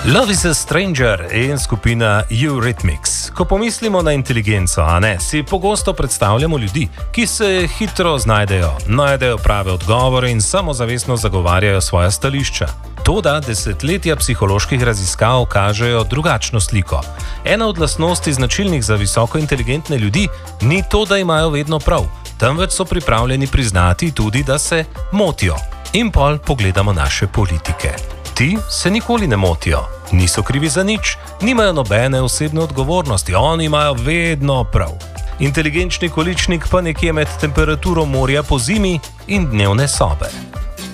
Love is a Stranger in skupina Eurythmics. Ko pomislimo na inteligenco, si pogosto predstavljamo ljudi, ki se hitro najdejo prave odgovore in samozavestno zagovarjajo svoja stališča. Toda desetletja psiholoških raziskav kažejo drugačno sliko. Ena od lastnosti značilnih za visoko inteligentne ljudi ni to, da imajo vedno prav, temveč so pripravljeni priznati tudi, da se motijo. In pol pogledamo naše politike. Ti se nikoli ne motijo, niso krivi za nič, nimajo nobene osebne odgovornosti, oni imajo vedno prav. Inteligenčni količnik pa nekje med temperaturo morja po zimi in dnevne sobe.